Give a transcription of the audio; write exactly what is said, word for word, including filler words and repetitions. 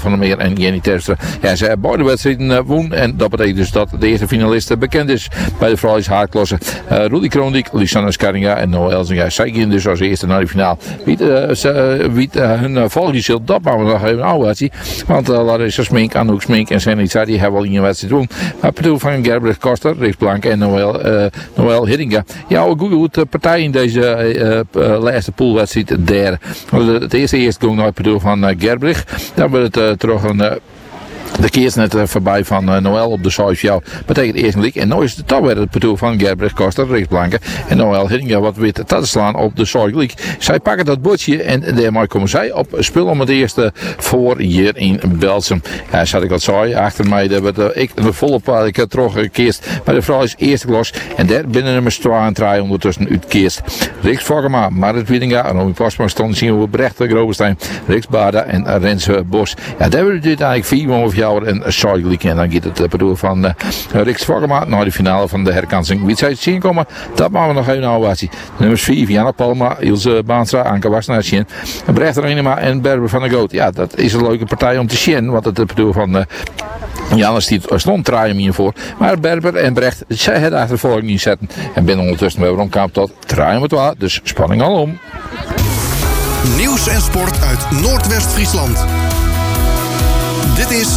van der Meer en Jenny Terstra. Ja, ze hebben beide wedstrijden uh, won. En dat betekent dus dat de eerste finalist bekend is bij de vrouwelijke haardklasse. Uh, Rudy Kroondik, Lisanne Skarringa en Noah Elzinga. Zij gaan dus als eerste naar de finale. Wie, uh, ze, wie uh, hun uh, volgende zult, dat maken we nog even een oude wedstrijd. Want uh, Larissa Smink, Anouk Smink en Senitza, die hebben al in een wedstrijd doen. Maar bedoel van Gerbrecht Koster, Riksblank en Noël, uh, Noël Hiddinga. Ja, een goede partij in deze uh, uh, laatste poolwedstrijd derde. Het eerste eerst ging naar het bedoel van uh, Gerbrecht. Dan werd het uh, terug een... Uh, De keer is net uh, voorbij van uh, Noël op de site jou. Betekent eerst een leek. En nu is het toch weer het bedoel van Gerbrecht Koster, Rechtsblanke. En Noël Hiddinga wat weer te slaan op de site leek. Zij pakken dat bordje en daarmee komen zij op spul om het eerste voor hier in Belsum. Ja, zat ik wat zei. Achter mij de, de, ik de volle paard. Ik heb terug gekeerd. Maar de vrouw is eerste klas. En daar binnen nummer twee en drie ondertussen uitkeerd. Riks Vogema, Marit Wiedinga, Romy Pasma stond zien we Brecht, Grovestein, Riks Bada en Rens Bos. Ja, daar hebben we dit eigenlijk vier of jou en Saarlijk. En dan gaat het bedoel van uh, Riks Vogema naar de finale van de herkansing. Wie zou het zien komen? Dat maken we nog even een ovatie. Nummers vier, Jana Palma, Ilse Baanstra, Anke Wassenaar, Brecht Renema en Berber van der Goot. Ja, dat is een leuke partij om te zien. Want het bedoel van uh, Jannes die stond draaien hier voor. Maar Berber en Brecht, zij het achtervolging niet zetten. En binnen ondertussen weer omkamp tot draaien we het. Dus spanning al om. Nieuws en sport uit Noordwest-Friesland. Dit is